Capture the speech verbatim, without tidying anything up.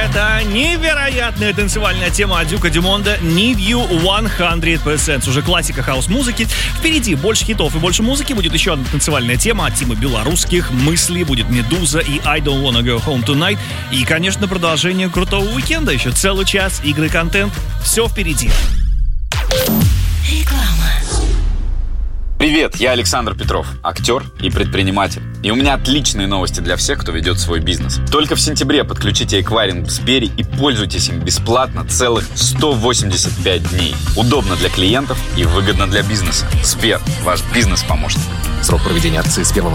это невероятная танцевальная тема от Дюка Дюмонда «Need You сто процентов». Уже классика хаус-музыки. Впереди больше хитов и больше музыки. Будет еще одна танцевальная тема от Тимы Белорусских, «Мысли», будет «Медуза» и «I Don't Wanna Go Home Tonight». И, конечно, продолжение крутого уикенда. Еще целый час, игры, контент. Все впереди. Реклама. Привет, я Александр Петров, актер и предприниматель. И у меня отличные новости для всех, кто ведет свой бизнес. Только в сентябре подключите эквайринг в Сбере и пользуйтесь им бесплатно целых сто восемьдесят пять дней. Удобно для клиентов и выгодно для бизнеса. Сбер, ваш бизнес-помощник. Срок проведения акции с первого